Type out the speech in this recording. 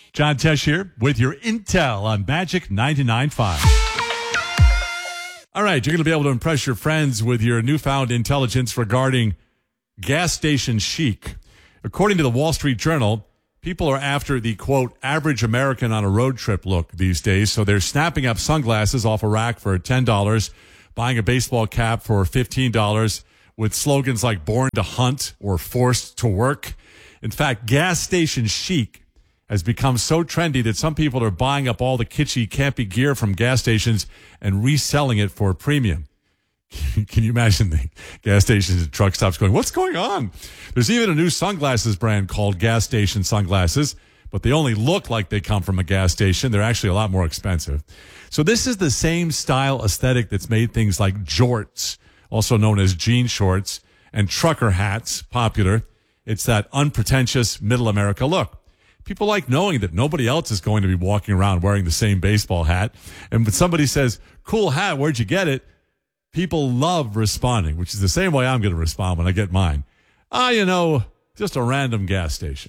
John Tesh here with your intel on Magic 99.5. All right, you're going to be able to impress your friends with your newfound intelligence regarding gas station chic. According to the Wall Street Journal, people are after the, quote, average American on a road trip look these days. So they're snapping up sunglasses off a rack for $10, buying a baseball cap for $15 with slogans like born to hunt or forced to work. In fact, gas station chic has become so trendy that some people are buying up all the kitschy, campy gear from gas stations and reselling it for a premium. Can you imagine the gas stations and truck stops going, what's going on? There's even a new sunglasses brand called Gas Station Sunglasses, but they only look like they come from a gas station. They're actually a lot more expensive. So this is the same style aesthetic that's made things like jorts, also known as jean shorts, and trucker hats popular. It's that unpretentious middle America look. People like knowing that nobody else is going to be walking around wearing the same baseball hat. And when somebody says, cool hat, where'd you get it? People love responding, which is the same way I'm going to respond when I get mine. Just a random gas station.